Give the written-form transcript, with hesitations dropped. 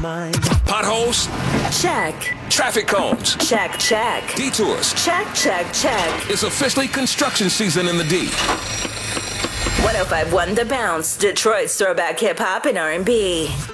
mind. Potholes? Check. Traffic cones? Check, check. Detours? Check, check, check. It's officially construction season in the D. 105.1 The Bounce, Detroit's throwback hip-hop and R&B.